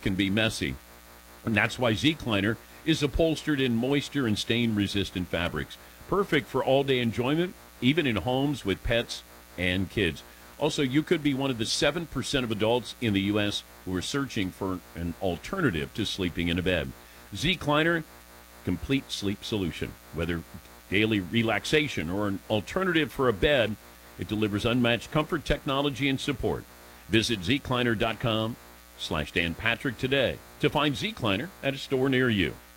can be messy. And that's why Zecliner is upholstered in moisture and stain-resistant fabrics. Perfect for all-day enjoyment, even in homes with pets and kids. Also, you could be one of the 7% of adults in the U.S. who are searching for an alternative to sleeping in a bed. Zecliner, complete sleep solution. Whether daily relaxation or an alternative for a bed, it delivers unmatched comfort, technology, and support. Visit Zecliner.com/Dan Patrick today to find Zecliner at a store near you.